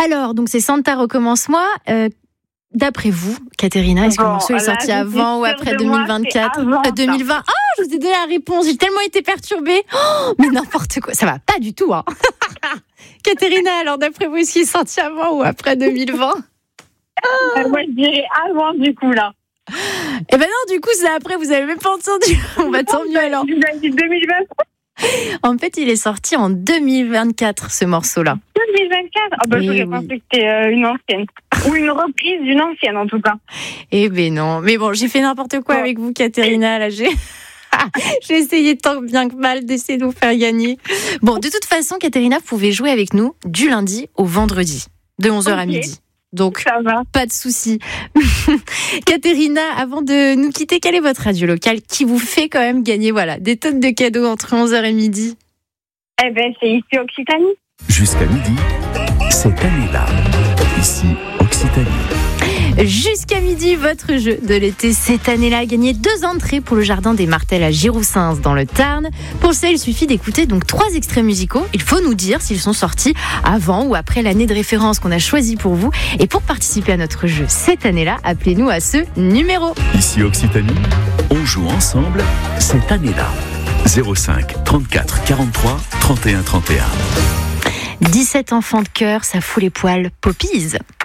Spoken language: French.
Alors, donc c'est Santa recommence-moi. D'après vous, Caterina, est-ce que le morceau est sorti avant ou après 2024 2020. Je vous ai donné la réponse. J'ai tellement été perturbée. Mais n'importe quoi. Ça va pas du tout, hein. Caterina, alors d'après vous, est-ce qu'il est sorti avant ou après 2020 Moi, je dirais avant, du coup, là. Eh ben non, du coup, c'est après. Vous avez même pas entendu. On va tant mieux alors. Vous avez dit 2020. En fait, il est sorti en 2024, ce morceau-là. 2024 j'aurais pensé que c'était une ancienne. Ou une reprise d'une ancienne, en tout cas. Eh ben non. Mais bon, j'ai fait n'importe quoi avec vous, Caterina. Là, j'ai essayé tant bien que mal d'essayer de vous faire gagner. Bon, de toute façon, Caterina, vous pouvez jouer avec nous du lundi au vendredi, de 11h à midi. Donc, ça va. Pas de souci. Caterina, avant de nous quitter, quelle est votre radio locale qui vous fait quand même gagner des tonnes de cadeaux entre 11h et midi? Eh ben, c'est ici Occitanie. Jusqu'à midi, cette année-là. Ici Occitanie. Jusqu'à midi, votre jeu de l'été cette année-là. Gagnez 2 entrées pour le jardin des Martels à Giroussens dans le Tarn. Pour ça, il suffit d'écouter donc 3 extraits musicaux. Il faut nous dire s'ils sont sortis avant ou après l'année de référence qu'on a choisie pour vous. Et pour participer à notre jeu cette année-là, appelez-nous à ce numéro. Ici Occitanie, on joue ensemble cette année-là. 05 34 43 31 31. 17 enfants de cœur, ça fout les poils. Poppies.